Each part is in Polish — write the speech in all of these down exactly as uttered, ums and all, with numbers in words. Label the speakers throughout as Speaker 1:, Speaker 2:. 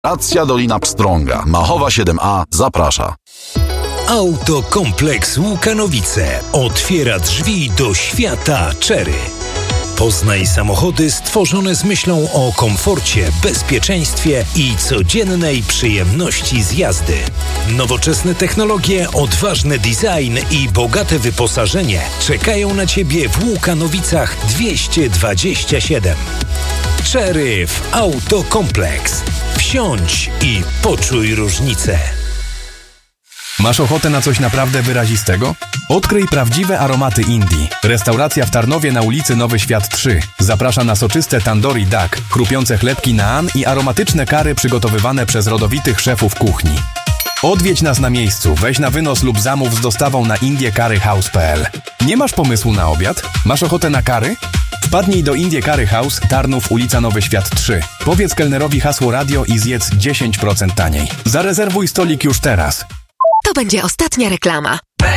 Speaker 1: Racja Dolina Pstrąga, Machowa siedem A zaprasza.
Speaker 2: Autokompleks Łukanowice otwiera drzwi do świata Chery. Poznaj samochody stworzone z myślą o komforcie, bezpieczeństwie i codziennej przyjemności z jazdy. Nowoczesne technologie, odważny design i bogate wyposażenie czekają na Ciebie w Łukanowicach dwieście dwadzieścia siedem. Chery w Autokompleks. Wsiądź i poczuj różnicę.
Speaker 3: Masz ochotę na coś naprawdę wyrazistego? Odkryj prawdziwe aromaty Indii. Restauracja w Tarnowie na ulicy Nowy Świat trzy. Zaprasza na soczyste tandoori duck, chrupiące chlebki naan i aromatyczne kary przygotowywane przez rodowitych szefów kuchni. Odwiedź nas na miejscu, weź na wynos lub zamów z dostawą na indie curry house kropka p l. Nie masz pomysłu na obiad? Masz ochotę na kary? Wpadnij do Indie Curry House, Tarnów, ulica Nowy Świat trzy. Powiedz kelnerowi hasło radio i zjedz dziesięć procent taniej. Zarezerwuj stolik już teraz.
Speaker 4: To będzie ostatnia reklama.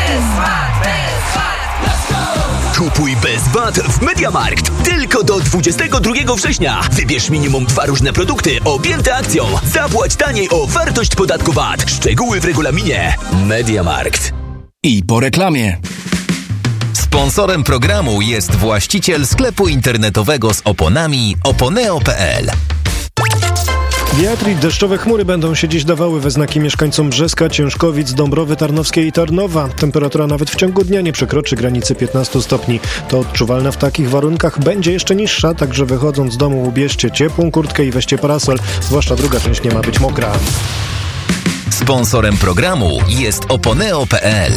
Speaker 5: Kupuj bez V A T w MediaMarkt. Tylko do dwudziestego drugiego września. Wybierz minimum dwa różne produkty objęte akcją. Zapłać taniej o wartość podatku V A T. Szczegóły w regulaminie. MediaMarkt.
Speaker 3: I po reklamie.
Speaker 6: Sponsorem programu jest właściciel sklepu internetowego z oponami oponeo kropka p l.
Speaker 7: Wiatr i deszczowe chmury będą się dziś dawały we znaki mieszkańcom Brzeska, Ciężkowic, Dąbrowy Tarnowskiej i Tarnowa. Temperatura nawet w ciągu dnia nie przekroczy granicy piętnaście stopni. To odczuwalne w takich warunkach będzie jeszcze niższa, także wychodząc z domu ubierzcie ciepłą kurtkę i weźcie parasol, zwłaszcza druga część nie ma być mokra.
Speaker 6: Sponsorem programu jest oponeo kropka p l.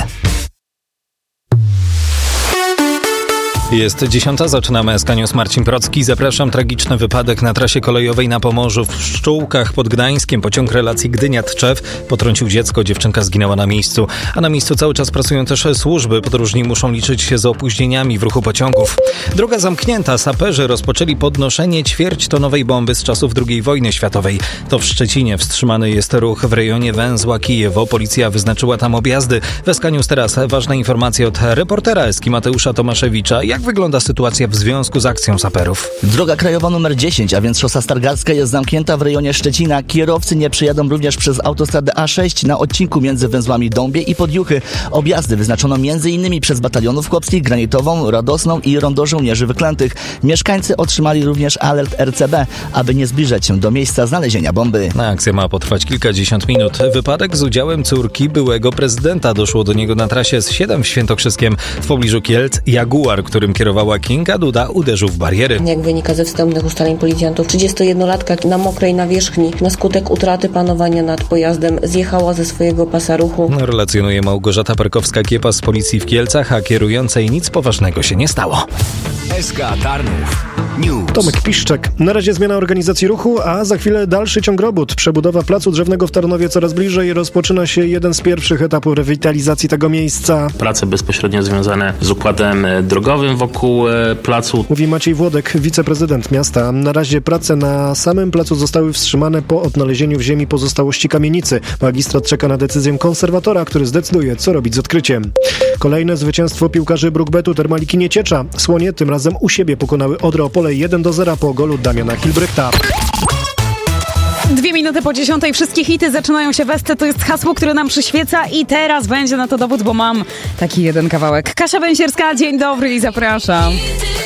Speaker 8: Jest dziesiąta, zaczynamy S K News. Marcin Procki. Zapraszam. Tragiczny wypadek na trasie kolejowej na Pomorzu w Pszczółkach pod Gdańskiem. Pociąg relacji Gdynia-Tczew potrącił dziecko. Dziewczynka zginęła na miejscu. A na miejscu cały czas pracują też służby. Podróżni muszą liczyć się z opóźnieniami w ruchu pociągów. Droga zamknięta. Saperzy rozpoczęli podnoszenie ćwierćtonowej bomby z czasów drugiej wojny światowej. To w Szczecinie. Wstrzymany jest ruch w rejonie węzła Kijewo. Policja wyznaczyła tam objazdy. W S K News teraz ważne informacje od reportera Eski Mateusza Tomaszewicza. Jak wygląda sytuacja w związku z akcją saperów?
Speaker 9: Droga krajowa numer dziesięć, a więc szosa Stargardzka, jest zamknięta w rejonie Szczecina. Kierowcy nie przejadą również przez autostradę A sześć na odcinku między węzłami Dąbie i Podjuchy. Objazdy wyznaczono m.in. przez batalionów chłopskich, Granitową, Radosną i Rondo Żołnierzy Wyklętych. Mieszkańcy otrzymali również alert R C B, aby nie zbliżać się do miejsca znalezienia bomby.
Speaker 8: Akcja ma potrwać kilkadziesiąt minut. Wypadek z udziałem córki byłego prezydenta. Doszło do niego na trasie S siedem w Świętokrzyskiem. W pobliżu Kielc Jaguar, którym kierowała Kinga Duda, uderzył w bariery.
Speaker 10: Jak wynika ze wstępnych ustaleń policjantów, trzydziestojednolatka na mokrej nawierzchni na skutek utraty panowania nad pojazdem zjechała ze swojego pasa ruchu.
Speaker 8: Relacjonuje Małgorzata Perkowska-Kiepas z policji w Kielcach, a kierującej nic poważnego się nie stało.
Speaker 5: S K Tarnów News.
Speaker 7: Tomek Piszczek. Na razie zmiana organizacji ruchu, a za chwilę dalszy ciąg robót. Przebudowa Placu Drzewnego w Tarnowie coraz bliżej. Rozpoczyna się jeden z pierwszych etapów rewitalizacji tego miejsca.
Speaker 11: Prace bezpośrednio związane z układem drogowym wokół placu.
Speaker 7: Mówi Maciej Włodek, wiceprezydent miasta. Na razie prace na samym placu zostały wstrzymane po odnalezieniu w ziemi pozostałości kamienicy. Magistrat czeka na decyzję konserwatora, który zdecyduje, co robić z odkryciem. Kolejne zwycięstwo piłkarzy Brukbetu Termaliki Nieciecza. Słonie tym razem u siebie pokonały Odrę Opole jeden do zera po golu Damiana Hilbrechta.
Speaker 12: Dwie minuty po dziesiątej. Wszystkie hity zaczynają się w Esce. To jest hasło, które nam przyświeca i teraz będzie na to dowód, bo mam taki jeden kawałek. Kasia Węsierska, dzień dobry i zapraszam.